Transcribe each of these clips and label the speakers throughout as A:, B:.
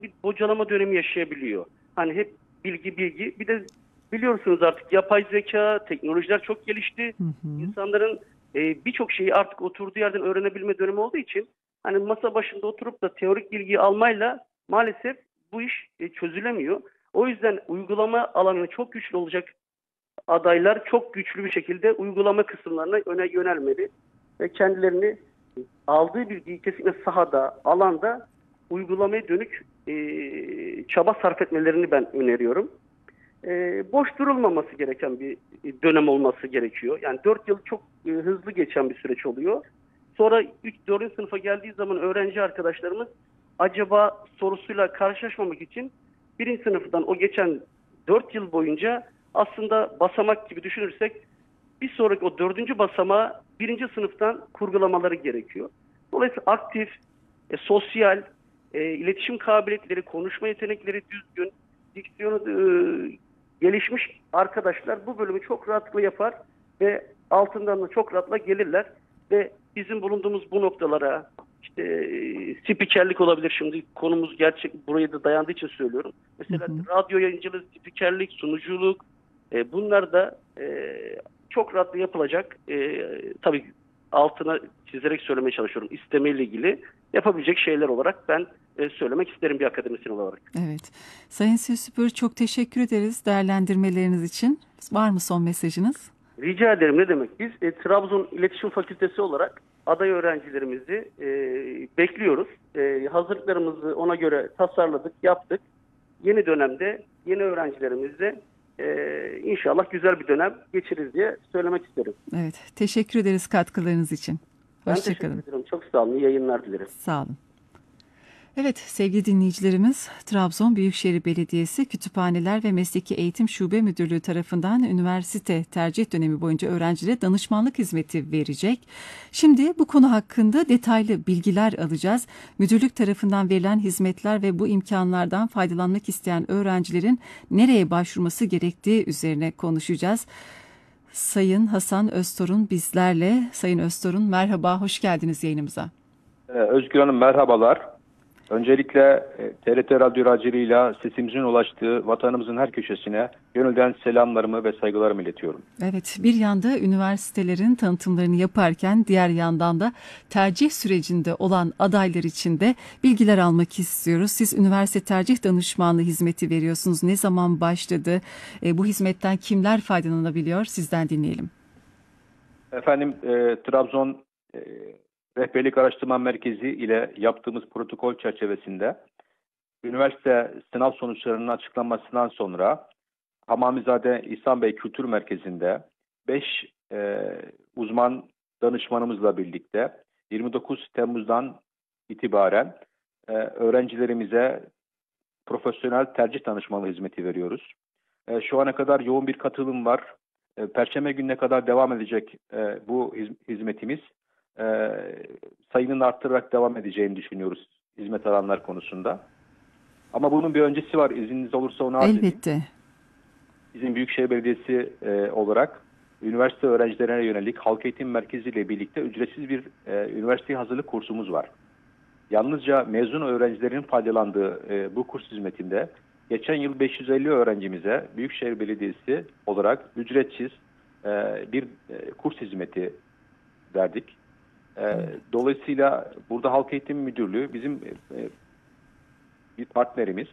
A: bir bocalama dönemi yaşayabiliyor. Hani hep bilgi bir de biliyorsunuz artık yapay zeka, teknolojiler çok gelişti.
B: Hı hı.
A: İnsanların birçok şeyi artık oturduğu yerden öğrenebilme dönemi olduğu için hani masa başında oturup da teorik bilgiyi almayla maalesef bu iş çözülemiyor. O yüzden uygulama alanı çok güçlü olacak adaylar çok güçlü bir şekilde uygulama kısımlarına yönelmeli ve kendilerini aldığı bilgiyi kesinlikle sahada, alanda uygulamaya dönük çaba sarf etmelerini ben öneriyorum. Boş durulmaması gereken bir dönem olması gerekiyor. Yani 4 yıl çok hızlı geçen bir süreç oluyor. Sonra 4. sınıfa geldiği zaman öğrenci arkadaşlarımız acaba sorusuyla karşılaşmamak için birinci sınıftan o geçen 4 yıl boyunca aslında basamak gibi düşünürsek bir sonraki o 4. basamağı birinci sınıftan kurgulamaları gerekiyor. Dolayısıyla aktif, sosyal, iletişim kabiliyetleri, konuşma yetenekleri düzgün, diksiyonu gelişmiş arkadaşlar bu bölümü çok rahatlıkla yapar ve altından da çok rahatlıkla gelirler ve bizim bulunduğumuz bu noktalara işte spikerlik olabilir, şimdi konumuz gerçek buraya da dayandığı için söylüyorum.
B: Hı
A: Mesela
B: hı.
A: radyo yayıncılığı, spikerlik, sunuculuk bunlar da çok rahatlıkla yapılacak. Tabii altına çizerek söylemeye çalışıyorum. İstemeyle ilgili yapabilecek şeyler olarak ben söylemek isterim bir akademisyen olarak.
B: Evet. Sayın Sesupur, çok teşekkür ederiz değerlendirmeleriniz için. Var mı son mesajınız?
A: Rica ederim, ne demek. Biz Trabzon İletişim Fakültesi olarak aday öğrencilerimizi bekliyoruz. Hazırlıklarımızı ona göre tasarladık, yaptık. Yeni dönemde yeni öğrencilerimizle inşallah güzel bir dönem geçiririz diye söylemek isterim.
B: Evet. Teşekkür ederiz katkılarınız için.
A: Ben
B: Hoşça
A: teşekkür
B: kalın.
A: ederim. Çok sağ olun. İyi yayınlar dilerim.
B: Sağ olun. Evet, sevgili dinleyicilerimiz, Trabzon Büyükşehir Belediyesi Kütüphaneler ve Mesleki Eğitim Şube Müdürlüğü tarafından üniversite tercih dönemi boyunca öğrencilere danışmanlık hizmeti verecek. Şimdi bu konu hakkında detaylı bilgiler alacağız. Müdürlük tarafından verilen hizmetler ve bu imkanlardan faydalanmak isteyen öğrencilerin nereye başvurması gerektiği üzerine konuşacağız. Sayın Hasan Öztorun bizlerle. Sayın Öztorun, merhaba, hoş geldiniz yayınımıza.
C: Özgür Hanım, merhabalar. Öncelikle TRT Radyo aracılığıyla sesimizin ulaştığı vatanımızın her köşesine gönülden selamlarımı ve saygılarımı iletiyorum.
B: Evet, bir yanda üniversitelerin tanıtımlarını yaparken diğer yandan da tercih sürecinde olan adaylar için de bilgiler almak istiyoruz. Siz üniversite tercih danışmanlığı hizmeti veriyorsunuz. Ne zaman başladı? Bu hizmetten kimler faydalanabiliyor? Sizden dinleyelim.
C: Efendim, Trabzon Rehberlik Araştırma Merkezi ile yaptığımız protokol çerçevesinde üniversite sınav sonuçlarının açıklanmasından sonra Hamamizade İhsan Bey Kültür Merkezi'nde 5 uzman danışmanımızla birlikte 29 Temmuz'dan itibaren öğrencilerimize profesyonel tercih danışmanlığı hizmeti veriyoruz. Şu ana kadar yoğun bir katılım var. Perşembe gününe kadar devam edecek bu hizmetimiz. Sayının arttırarak devam edeceğini düşünüyoruz hizmet alanlar konusunda. Ama bunun bir öncesi var. İzniniz olursa onu arz edeyim.
B: Elbette.
C: Bizim Büyükşehir Belediyesi olarak üniversite öğrencilerine yönelik halk eğitim merkezi ile birlikte ücretsiz bir üniversite hazırlık kursumuz var. Yalnızca mezun öğrencilerin faydalandığı bu kurs hizmetinde geçen yıl 550 öğrencimize Büyükşehir Belediyesi olarak ücretsiz bir kurs hizmeti verdik. Dolayısıyla burada Halk Eğitim Müdürlüğü bizim bir partnerimiz.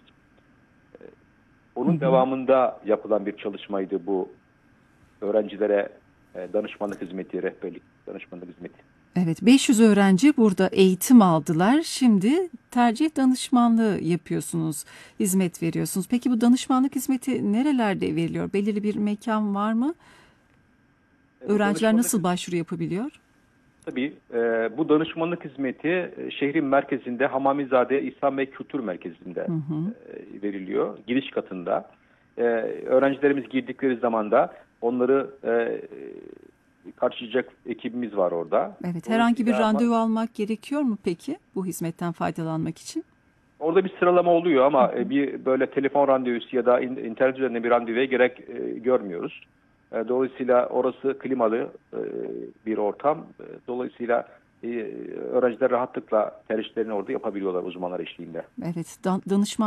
C: Onun devamında yapılan bir çalışmaydı bu öğrencilere danışmanlık hizmeti, rehberlik danışmanlık hizmeti.
B: Evet, 500 öğrenci burada eğitim aldılar. Şimdi tercih danışmanlığı yapıyorsunuz, hizmet veriyorsunuz. Peki bu danışmanlık hizmeti nerelerde veriliyor? Belirli bir mekan var mı? Öğrenciler nasıl başvuru yapabiliyor?
C: Tabii bu danışmanlık hizmeti şehrin merkezinde Hamamizade İhsan Bey Kültür Merkezi'nde veriliyor. Giriş katında. Öğrencilerimiz girdikleri zaman da onları karşılayacak ekibimiz var orada.
B: Evet, herhangi bir randevu almak gerekiyor mu peki bu hizmetten faydalanmak için?
C: Orada bir sıralama oluyor ama bir böyle telefon randevusu ya da internet üzerinde bir randevuya gerek görmüyoruz. Dolayısıyla orası klimalı bir ortam. Dolayısıyla öğrenciler rahatlıkla tercihlerini orada yapabiliyorlar uzmanlar eşliğinde.
B: Evet, danışman